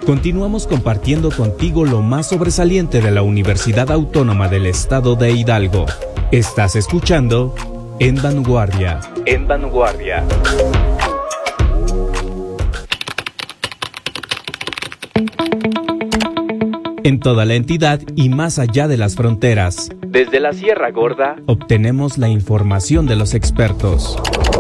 Continuamos compartiendo contigo lo más sobresaliente de la Universidad Autónoma del Estado de Hidalgo. Estás escuchando En Vanguardia. En Vanguardia. En toda la entidad y más allá de las fronteras. Desde la Sierra Gorda, obtenemos la información de los expertos.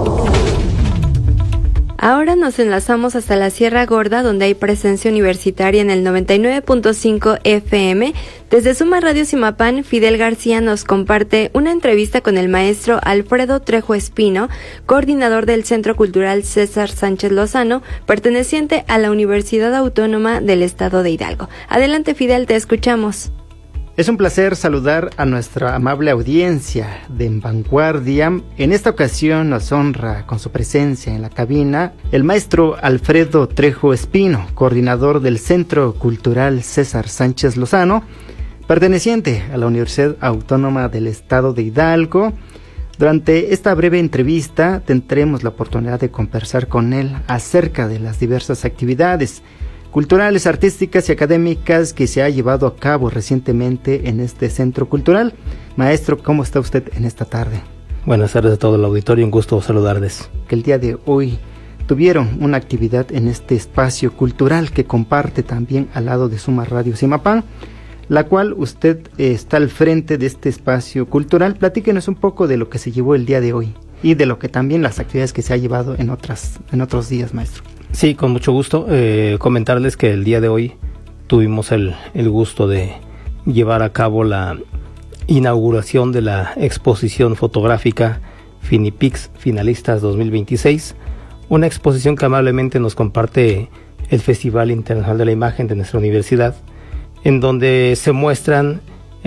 Ahora nos enlazamos hasta la Sierra Gorda, donde hay presencia universitaria en el 99.5 FM. Desde Suma Radio Zimapán, Fidel García nos comparte una entrevista con el maestro Alfredo Trejo Espino, coordinador del Centro Cultural César Sánchez Lozano, perteneciente a la Universidad Autónoma del Estado de Hidalgo. Adelante, Fidel, te escuchamos. Es un placer saludar a nuestra amable audiencia de En Vanguardia. En esta ocasión nos honra con su presencia en la cabina el maestro Alfredo Trejo Espino, coordinador del Centro Cultural César Sánchez Lozano, perteneciente a la Universidad Autónoma del Estado de Hidalgo. Durante esta breve entrevista tendremos la oportunidad de conversar con él acerca de las diversas actividades culturales, artísticas y académicas que se ha llevado a cabo recientemente en este centro cultural. Maestro, ¿cómo está usted en esta tarde? Buenas tardes a todo el auditorio, un gusto saludarles. Que el día de hoy tuvieron una actividad en este espacio cultural que comparte también al lado de Suma Radio Zimapán, la cual usted está al frente de este espacio cultural. Platíquenos un poco de lo que se llevó el día de hoy y de lo que también las actividades que se ha llevado en otros días, maestro. Sí, con mucho gusto. Comentarles que el día de hoy tuvimos el gusto de llevar a cabo la inauguración de la exposición fotográfica Finipix Finalistas 2026, una exposición que amablemente nos comparte el Festival Internacional de la Imagen de nuestra universidad, en donde se muestran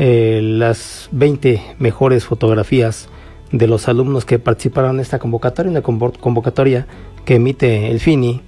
las 20 mejores fotografías de los alumnos que participaron en esta convocatoria, una convocatoria que emite el FINI,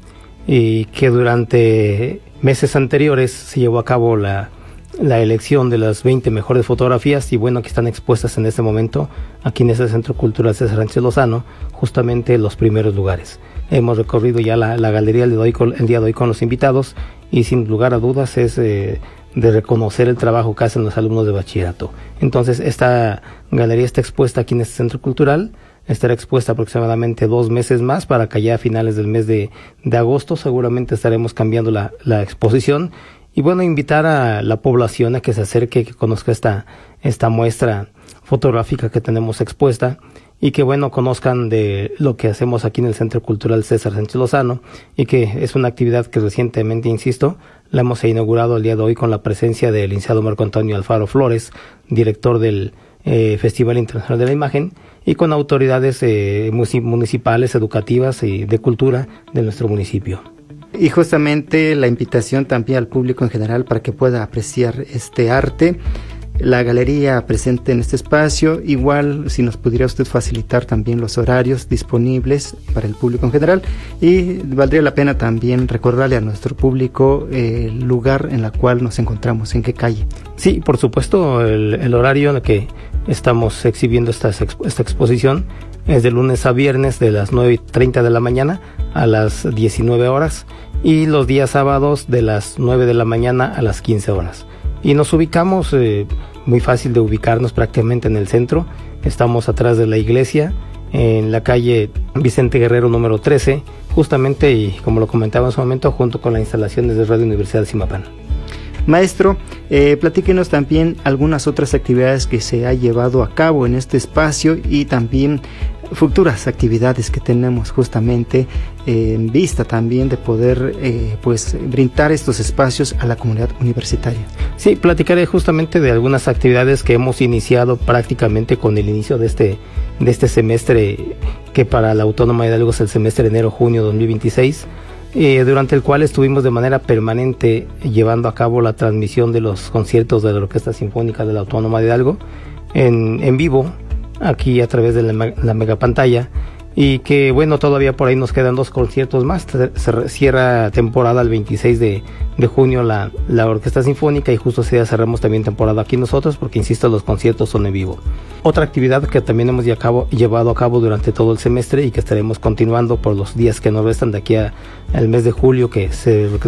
y que durante meses anteriores se llevó a cabo la elección de las 20 mejores fotografías, y bueno, que están expuestas en este momento aquí en este Centro Cultural César Sánchez Lozano, justamente los primeros lugares. Hemos recorrido ya la galería el día de hoy con los invitados, y sin lugar a dudas es de reconocer el trabajo que hacen los alumnos de bachillerato. Entonces esta galería está expuesta aquí en este Centro Cultural. Estará expuesta aproximadamente 2 meses más, para que ya a finales del mes de agosto seguramente estaremos cambiando la exposición. Y bueno, invitar a la población a que se acerque, que conozca esta muestra fotográfica que tenemos expuesta, y que bueno, conozcan de lo que hacemos aquí en el Centro Cultural César Sánchez Lozano, y que es una actividad que recientemente, insisto, la hemos inaugurado el día de hoy con la presencia del licenciado Marco Antonio Alfaro Flores, director del Festival Internacional de la Imagen, y con autoridades municipales, educativas y de cultura de nuestro municipio. Y justamente la invitación también al público en general para que pueda apreciar este arte, la galería presente en este espacio. Igual, si nos pudiera usted facilitar también los horarios disponibles para el público en general, y valdría la pena también recordarle a nuestro público el lugar en el cual nos encontramos, en qué calle. Sí, por supuesto, el horario en el que estamos exhibiendo esta exposición es de lunes a viernes, de las 9:30 de la mañana a las 19 horas, y los días sábados de las 9 de la mañana a las 15 horas. Y nos ubicamos, muy fácil de ubicarnos, prácticamente en el centro. Estamos atrás de la iglesia, en la calle Vicente Guerrero número 13, justamente, y como lo comentaba en su momento, junto con las instalaciones de Radio Universidad de Zimapán. Maestro, platíquenos también algunas otras actividades que se ha llevado a cabo en este espacio, y también futuras actividades que tenemos justamente en vista también de poder brindar estos espacios a la comunidad universitaria. Sí, platicaré justamente de algunas actividades que hemos iniciado prácticamente con el inicio de este semestre, que para la Autónoma de Hidalgo es el semestre enero-junio 2026, durante el cual estuvimos de manera permanente llevando a cabo la transmisión de los conciertos de la Orquesta Sinfónica de la Autónoma de Hidalgo en vivo, aquí a través de la megapantalla, y que bueno, todavía por ahí nos quedan 2 conciertos más. Se cierra temporada el 26 de junio la Orquesta Sinfónica, y justo ese día cerramos también temporada aquí nosotros, porque insisto, los conciertos son en vivo. Otra actividad que también hemos llevado a cabo durante todo el semestre, y que estaremos continuando por los días que nos restan de aquí al mes de julio, que se